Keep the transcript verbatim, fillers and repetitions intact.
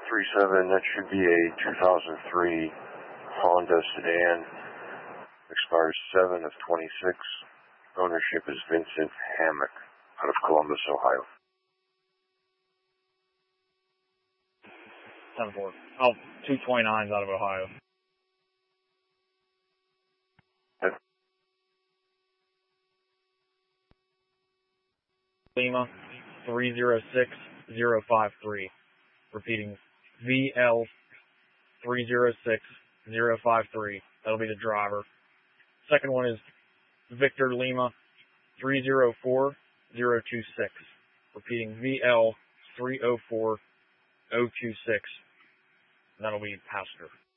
three seven, that should be a two thousand three Honda sedan. Expires seven of twenty-six. Ownership is Vincent Hammock out of Columbus, Ohio. ten four. Oh, two twenty-nines out of Ohio. Lima three zero six zero five three. Repeating, V L three zero six zero five three. That'll be the driver. Second one is Victor Lima three zero four zero two six. Repeating, V L three zero four zero two six. That'll be passenger.